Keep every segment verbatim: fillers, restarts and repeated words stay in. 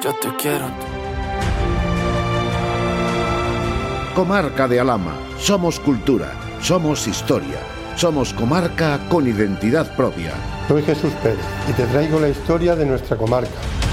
Yo te quiero. Comarca de Alhama. Somos cultura, somos historia, somos comarca con identidad propia. Soy Jesús Pérez y te traigo la historia de nuestra comarca.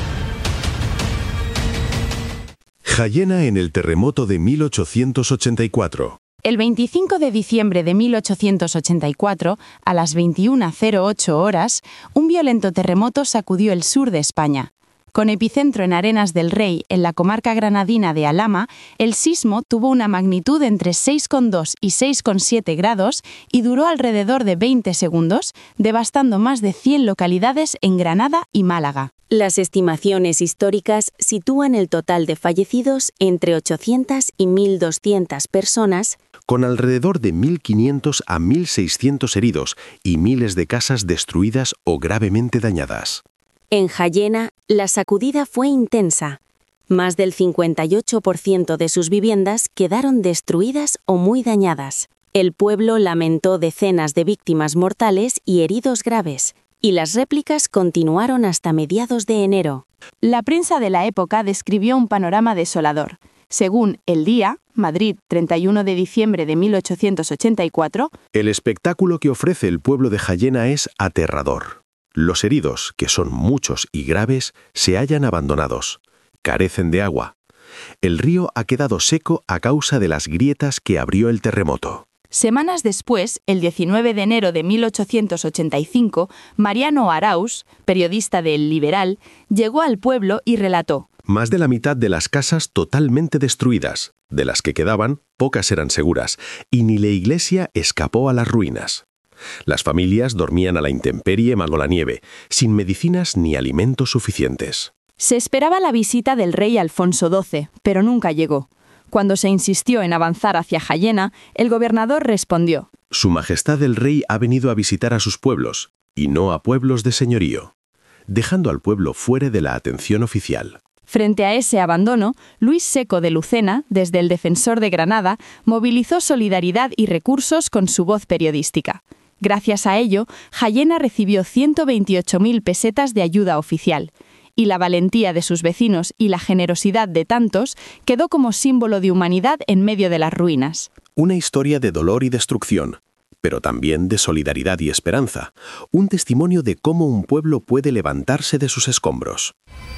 Jayena en el terremoto de mil ochocientos ochenta y cuatro. El veinticinco de diciembre de mil ochocientos ochenta y cuatro, a las veintiuna cero ocho horas, un violento terremoto sacudió el sur de España. Con epicentro en Arenas del Rey, en la comarca granadina de Alhama, el sismo tuvo una magnitud entre seis coma dos y seis coma siete grados y duró alrededor de veinte segundos, devastando más de cien localidades en Granada y Málaga. Las estimaciones históricas sitúan el total de fallecidos entre ochocientas y mil doscientas personas, con alrededor de mil quinientos a mil seiscientos heridos y miles de casas destruidas o gravemente dañadas. En Jayena, la sacudida fue intensa. Más del cincuenta y ocho por ciento de sus viviendas quedaron destruidas o muy dañadas. El pueblo lamentó decenas de víctimas mortales y heridos graves, y las réplicas continuaron hasta mediados de enero. La prensa de la época describió un panorama desolador. Según El Día, Madrid, treinta y uno de diciembre de mil ochocientos ochenta y cuatro, el espectáculo que ofrece el pueblo de Jayena es aterrador. Los heridos, que son muchos y graves, se hallan abandonados. Carecen de agua. El río ha quedado seco a causa de las grietas que abrió el terremoto. Semanas después, el diecinueve de enero de mil ochocientos ochenta y cinco, Mariano Arauz, periodista de El Liberal, llegó al pueblo y relató: más de la mitad de las casas totalmente destruidas. De las que quedaban, pocas eran seguras, y ni la iglesia escapó a las ruinas. Las familias dormían a la intemperie bajo la nieve, sin medicinas ni alimentos suficientes. Se esperaba la visita del rey Alfonso doce, pero nunca llegó. Cuando se insistió en avanzar hacia Jayena, el gobernador respondió: Su Majestad el Rey ha venido a visitar a sus pueblos, y no a pueblos de señorío, dejando al pueblo fuera de la atención oficial. Frente a ese abandono, Luis Seco de Lucena, desde el Defensor de Granada, movilizó solidaridad y recursos con su voz periodística. Gracias a ello, Jayena recibió ciento veintiocho mil pesetas de ayuda oficial, y la valentía de sus vecinos y la generosidad de tantos quedó como símbolo de humanidad en medio de las ruinas. Una historia de dolor y destrucción, pero también de solidaridad y esperanza, un testimonio de cómo un pueblo puede levantarse de sus escombros.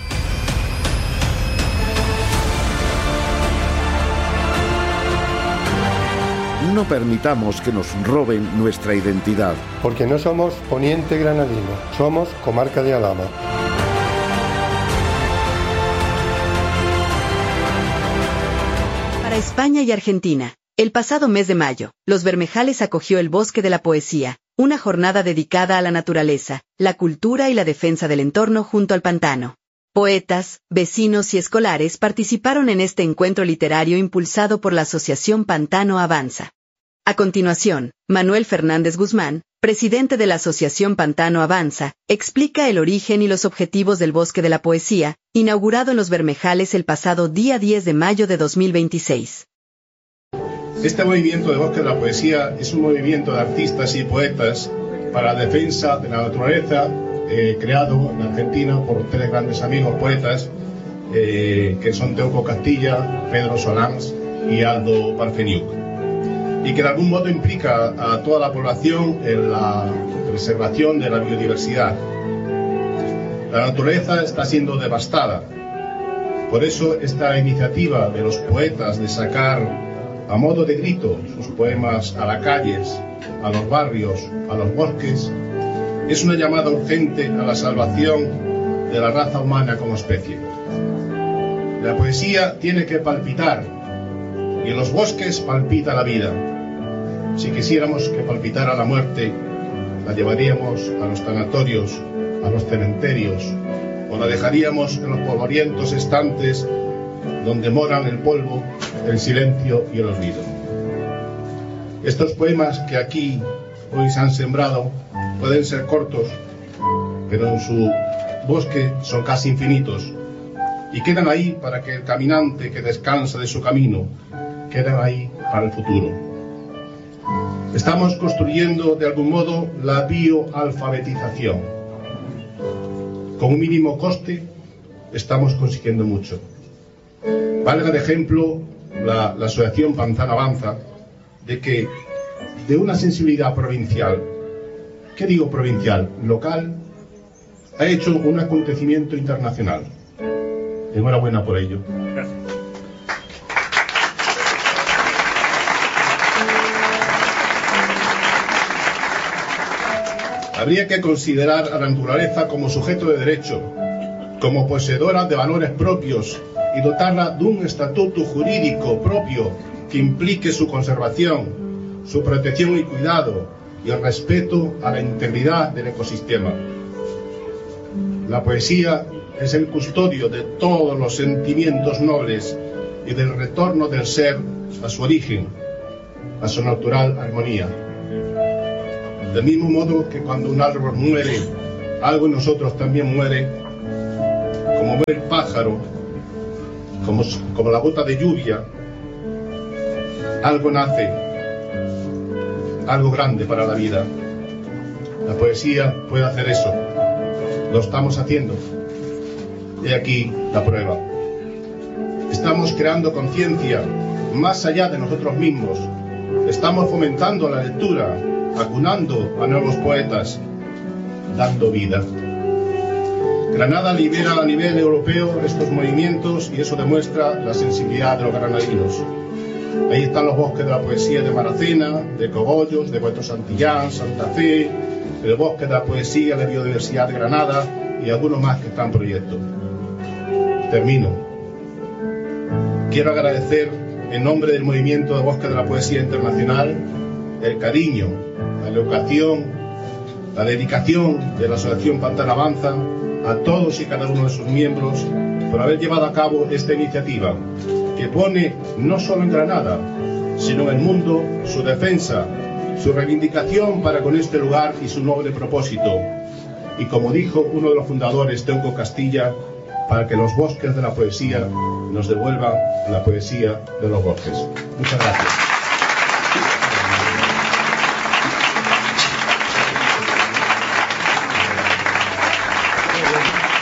No permitamos que nos roben nuestra identidad. Porque no somos Poniente Granadino, somos Comarca de Alhama. Para España y Argentina, el pasado mes de mayo, Los Bermejales acogió el Bosque de la Poesía, una jornada dedicada a la naturaleza, la cultura y la defensa del entorno junto al pantano. Poetas, vecinos y escolares participaron en este encuentro literario impulsado por la Asociación Pantano Avanza. A continuación, Manuel Fernández Guzmán, presidente de la Asociación Pantano Avanza, explica el origen y los objetivos del Bosque de la Poesía, inaugurado en Los Bermejales el pasado día diez de mayo de dos mil veintiséis. Este movimiento de Bosque de la Poesía es un movimiento de artistas y poetas para la defensa de la naturaleza, eh, creado en Argentina por tres grandes amigos poetas, eh, que son Teuco Castilla, Pedro Solans y Aldo Parfeniuk, y que de algún modo implica a toda la población en la preservación de la biodiversidad. La naturaleza está siendo devastada. Por eso esta iniciativa de los poetas de sacar a modo de grito sus poemas a las calles, a los barrios, a los bosques, es una llamada urgente a la salvación de la raza humana como especie. La poesía tiene que palpitar, y en los bosques palpita la vida. Si quisiéramos que palpitara la muerte, la llevaríamos a los tanatorios, a los cementerios, o la dejaríamos en los polvorientos estantes donde moran el polvo, el silencio y el olvido. Estos poemas que aquí hoy se han sembrado pueden ser cortos, pero en su bosque son casi infinitos, y quedan ahí para que el caminante que descansa de su camino, quedan ahí para el futuro. Estamos construyendo de algún modo la bioalfabetización. Con un mínimo coste, estamos consiguiendo mucho. Valga de ejemplo la, la Asociación Pantano Avanza, de que de una sensibilidad provincial, ¿qué digo provincial? Local, ha hecho un acontecimiento internacional. Enhorabuena por ello. Gracias. Habría que considerar a la naturaleza como sujeto de derecho, como poseedora de valores propios y dotarla de un estatuto jurídico propio que implique su conservación, su protección y cuidado y el respeto a la integridad del ecosistema. La poesía es el custodio de todos los sentimientos nobles y del retorno del ser a su origen, a su natural armonía. Del mismo modo que cuando un árbol muere, algo en nosotros también muere, como muere el pájaro, como, como la gota de lluvia, algo nace, algo grande para la vida. La poesía puede hacer eso. Lo estamos haciendo. Y aquí la prueba. Estamos creando conciencia más allá de nosotros mismos. Estamos fomentando la lectura, acunando a nuevos poetas, dando vida. Granada lidera a nivel europeo estos movimientos y eso demuestra la sensibilidad de los granadinos. Ahí están los bosques de la poesía de Maracena, de Cogollos, de Puerto Santillán, Santa Fe, el bosque de la poesía de Biodiversidad de Granada y algunos más que están en proyecto. Termino. Quiero agradecer en nombre del Movimiento de Bosques de la Poesía Internacional el cariño, la educación, la dedicación de la Asociación Pantano Avanza a todos y cada uno de sus miembros por haber llevado a cabo esta iniciativa que pone no solo en Granada, sino en el mundo su defensa, su reivindicación para con este lugar y su noble propósito. Y como dijo uno de los fundadores, Teuco Castilla, para que los bosques de la poesía nos devuelvan la poesía de los bosques. Muchas gracias.